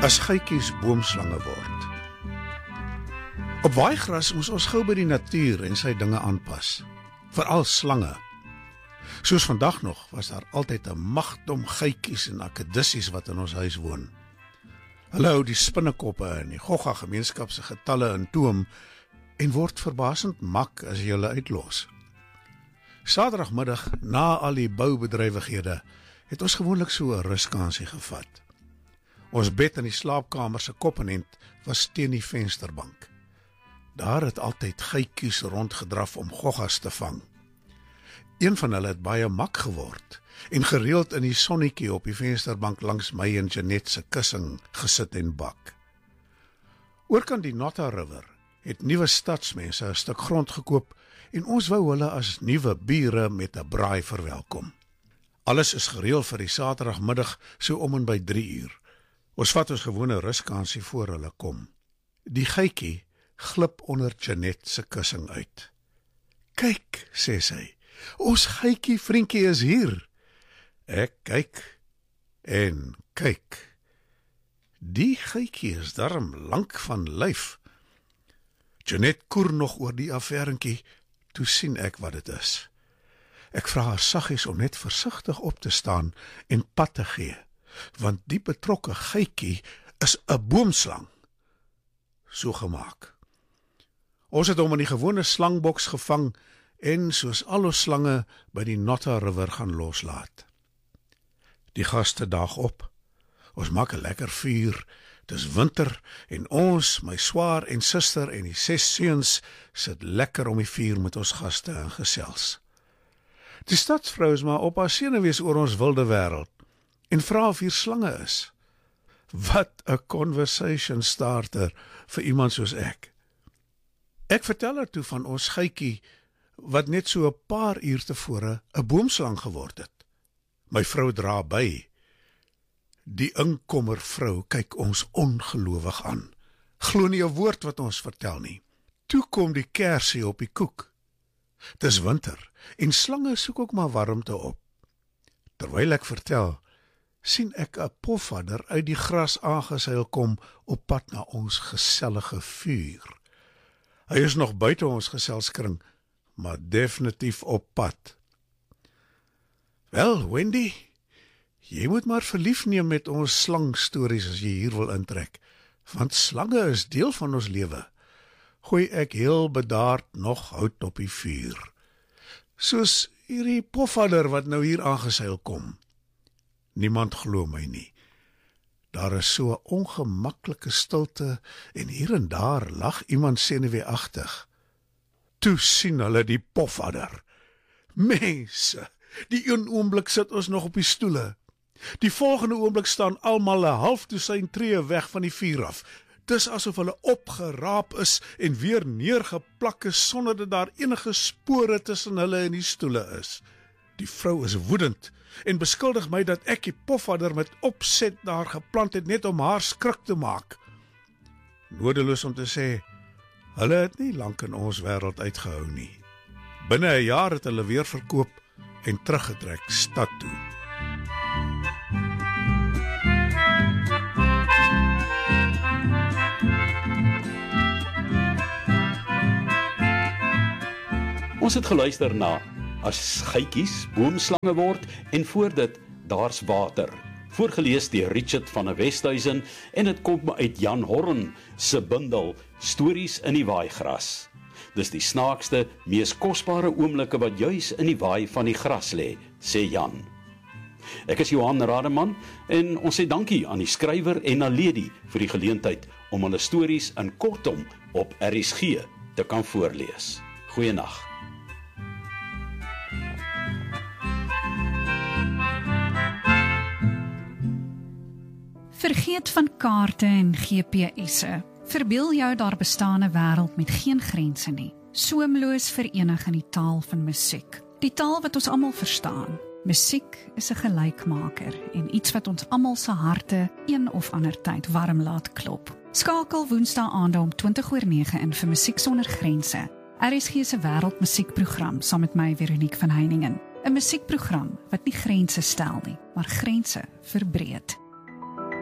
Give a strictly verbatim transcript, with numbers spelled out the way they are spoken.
as geitjies boomslange word. Op waaigras moes ons gou by die natuur en sy dinge aanpas, veral slange. Soos vandag nog was daar altyd 'n magdom geitjies en akedissies wat in ons huis woon. Hulle hou die spinnekoppe en die Gogga gemeenskap se getalle in toom en word verbasend mak as jy hulle uitlos. Saterdagmiddag, na al die boubedrywighede, het ons gewoonlik so 'n ruskansie gevat. Ons bed in die slaapkamer se koppenend was teen die vensterbank. Daar het altyd geitjies rondgedraf om goggas te vang. Een van hulle het baie mak geword en gereeld in die sonnetjie op die vensterbank langs my en Jeanette se kussing gesit en bak. Oorkant die Notta River het nuwe stadsmense 'n stuk grond gekoop en ons wou hulle as nuwe bure met 'n braai verwelkom. Alles is gereël vir die Saterdagmiddag so om en by drie uur. Ons vat ons gewone ruskansie voor hulle kom. Die geitjie glip onder Jeanette se kussing uit. "Kyk," sê sy, "ons geitjie vriendjie is hier." Ek kyk en kyk. Die geitjie is darm lank van lyf. Jeanette koer nog oor die affærentjie, toe sien ek wat dit is. Ek vra haar saggies om net versigtig op te staan en pad te gee, want die betrokke geitjie is 'n boomslang. So gemaak. Ons het hom in die gewone slangboks gevang en soos al ons slange by die Notta River gaan loslaat. Die gaste daag op. Ons maak 'n lekker vuur. Dis winter en ons, my swaar en suster en die ses seuns sit lekker om die vuur met ons gaste en gesels. Die stadsvrou is maar op haar senuwees oor ons wilde wêreld en vra of hier slange is. Wat 'n conversation starter vir iemand soos ek. Ek vertel haar toe van ons geitjie wat net so 'n paar uur tevore 'n boomslang geword het. My vrou dra by. Die inkommer vrou kyk ons ongelowig aan. Glo nie 'n woord wat ons vertel nie. Toe kom die kersie op die koek. Dis winter en slange soek ook maar warmte op. Terwyl ek vertel, sien ek 'n pofadder uit die gras aangeseil kom op pad na ons gesellige vuur. Hy is nog buite ons geselskring, maar definitief op pad. Wel, Wendy, jy moet maar verlief neem met ons slangstories as jy hier wil intrek, want slange is deel van ons lewe. Gooi ek heel bedaard nog hout op die vuur. Soos hierdie pofadder wat nou hier aangeseil kom. Niemand glo my nie. Daar is so 'n ongemaklike stilte en hier en daar lag iemand senuweeagtig. Toe sien hulle die pofadder. Mense, die een oomblik sit ons nog op die stoele. Die volgende oomblik staan almal 'n half dosyn tree weg van die vuur af. Dis asof hulle opgeraap is en weer neergeplak is sonder dat daar enige spore tussen hulle en die stoele is. Die vrou is woedend en beskuldig my dat ek die pofadder met opset daar geplant het net om haar skrik te maak. Nodeloos om te sê, hulle het nie lank in ons wêreld uitgehou nie. Binne 'n jaar het hulle weer verkoop en teruggetrek stad toe. Ons het geluister na As geitjies boomslange word en voor dit Daar's water. Voorgelees deur Richard van der Westhuizen en dit kom uit Jan Horn se bundel Stories in die waaigras. Dis die snaakste, mees kosbare oomblikke wat juis in die waai van die gras lê, sê Jan. Ek is Johan Rademan en ons sê dankie aan die skrywer en Naledi vir die geleentheid om hulle stories in kortom op R S G te kan voorlees. Goeienag. Vergeet van kaarte en G P S'e. Verbeel jou daar bestaan 'n wêreld met geen grense nie. Soemloos verenig in die taal van musiek. Die taal wat ons almal verstaan. Musiek is 'n gelykmaker en iets wat ons almal se harte een of ander tyd warm laat klop. Skakel Woensdae aande om twintig oor nege in vir Musiek sonder Grense. R S G se wêreldmusiekprogram saam met my Veronique van Heiningen. 'n Musiekprogram wat nie grense stel nie, maar grense verbreek.